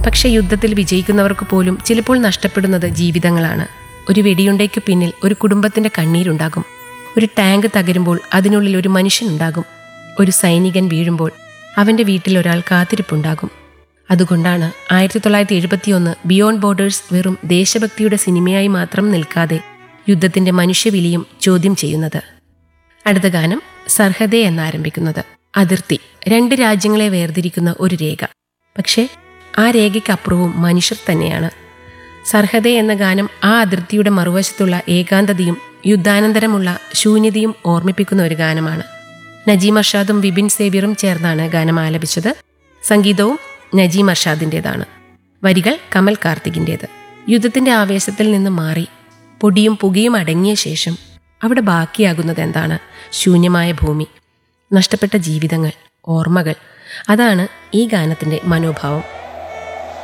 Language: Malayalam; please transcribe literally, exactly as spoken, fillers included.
പക്ഷെ യുദ്ധത്തിൽ വിജയിക്കുന്നവർക്ക് പോലും ചിലപ്പോൾ നഷ്ടപ്പെടുന്നത് ജീവിതങ്ങളാണ്. ഒരു വെടിയുണ്ടയ്ക്ക് പിന്നിൽ ഒരു കുടുംബത്തിന്റെ കണ്ണീരുണ്ടാകും. ഒരു ടാങ്ക് തകരുമ്പോൾ അതിനുള്ളിൽ ഒരു മനുഷ്യനുണ്ടാകും. ഒരു സൈനികൻ വീഴുമ്പോൾ അവന്റെ വീട്ടിൽ ഒരാൾ കാത്തിരിപ്പുണ്ടാകും. അതുകൊണ്ടാണ് ആയിരത്തി തൊള്ളായിരത്തി എഴുപത്തിയൊന്ന് ബിയോണ്ട് ബോർഡേഴ്സ് വെറും ദേശഭക്തിയുടെ സിനിമയായി മാത്രം നിൽക്കാതെ യുദ്ധത്തിന്റെ മനുഷ്യവിലിയും ചോദ്യം ചെയ്യുന്നത്. അടുത്ത ഗാനം സർഹദേ എന്നാരംഭിക്കുന്നത്. അതിർത്തി, രണ്ട് രാജ്യങ്ങളെ വേർതിരിക്കുന്ന ഒരു രേഖ. പക്ഷേ ആ രേഖയ്ക്കപ്പുറവും മനുഷ്യർ തന്നെയാണ്. സർഹദേ എന്ന ഗാനം ആ അതിർത്തിയുടെ മറുവശത്തുള്ള ഏകാന്തതയും യുദ്ധാനന്തരമുള്ള ശൂന്യതയും ഓർമ്മിപ്പിക്കുന്ന ഒരു ഗാനമാണ്. നജീം അർഷാദും വിപിൻ സേവ്യറും ചേർന്നാണ് ഗാനം ആലപിച്ചത്. സംഗീതവും നജീം അർഷാദിൻ്റെതാണ്. വരികൾ കമൽ കാർത്തികിൻ്റേത്. യുദ്ധത്തിന്റെ ആവേശത്തിൽ നിന്ന് മാറി പൊടിയും പുകയും അടങ്ങിയ ശേഷം അവിടെ ബാക്കിയാകുന്നത് എന്താണ്? ശൂന്യമായ ഭൂമി, നഷ്ടപ്പെട്ട ജീവിതങ്ങൾ, ഓർമ്മകൾ. അതാണ് ഈ ഗാനത്തിന്റെ മനോഭാവം.